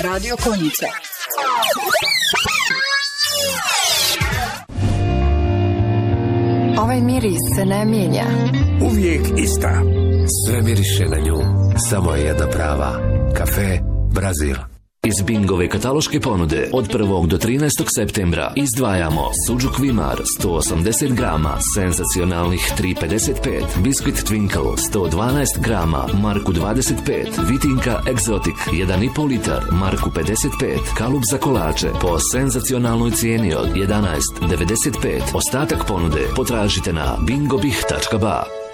Radio Konjica. Ovaj miris se ne mijenja. Uvijek ista. Sve miriše na nju. Samo je jedna prava. Kafe Brazil. Iz Bingove kataloške ponude od 1. do 13. septembra izdvajamo Suđuk Vimar 180 grama, senzacionalnih 3,55, Biskvit Twinkle 112 grama, marku 25, Vitinka Exotic 1,5 litar, marku 55, kalup za kolače po senzacionalnoj cijeni od 11,95. Ostatak ponude potražite na bingobih.ba.